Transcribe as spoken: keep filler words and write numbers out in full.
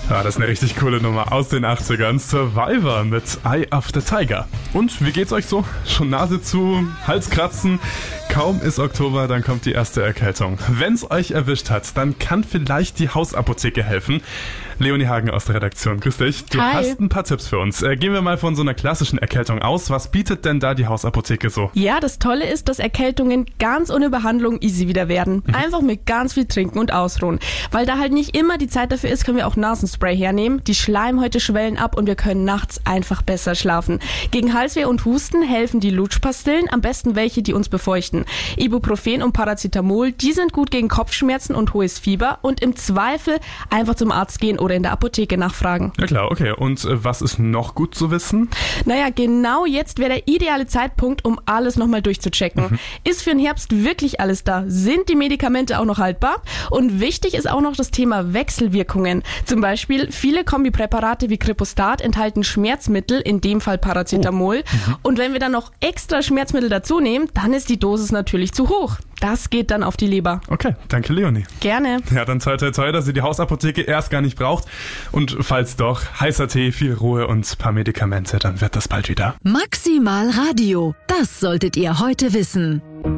Ja, das ist eine richtig coole Nummer aus den achtzigern. Survivor mit Eye of the Tiger. Und wie geht's euch so? Schon Nase zu, Halskratzen? Kaum ist Oktober, dann kommt die erste Erkältung. Wenn's euch erwischt hat, dann kann vielleicht die Hausapotheke helfen. Leonie Hagen aus der Redaktion, grüß dich. Du Hi. hast ein paar Tipps für uns. Äh, gehen wir mal von so einer klassischen Erkältung aus. Was bietet denn da die Hausapotheke so? Ja, das Tolle ist, dass Erkältungen ganz ohne Behandlung easy wieder werden. Mhm. Einfach mit ganz viel trinken und ausruhen. Weil da halt nicht immer die Zeit dafür ist, können wir auch Nasenspray hernehmen. Die Schleimhäute schwellen ab und wir können nachts einfach besser schlafen. Gegen Halsweh und Husten helfen die Lutschpastillen, am besten welche, die uns befeuchten. Ibuprofen und Paracetamol, die sind gut gegen Kopfschmerzen und hohes Fieber und im Zweifel einfach zum Arzt gehen oder in der Apotheke nachfragen. Ja klar, okay. Und äh, was ist noch gut zu wissen? Naja, genau jetzt wäre der ideale Zeitpunkt, um alles nochmal durchzuchecken. Mhm. Ist für den Herbst wirklich alles da? Sind die Medikamente auch noch haltbar? Und wichtig ist auch noch das Thema Wechselwirkungen. Zum Beispiel viele Kombipräparate wie Kripostat enthalten Schmerzmittel, in dem Fall Paracetamol. Oh. Mhm. Und wenn wir dann noch extra Schmerzmittel dazu nehmen, dann ist die Dosis natürlich zu hoch. Das geht dann auf die Leber. Okay, danke Leonie. Gerne. Ja, dann toi toi toi, dass ihr die Hausapotheke erst gar nicht braucht. Und falls doch, heißer Tee, viel Ruhe und ein paar Medikamente, dann wird das bald wieder. Maximal Radio, das solltet ihr heute wissen.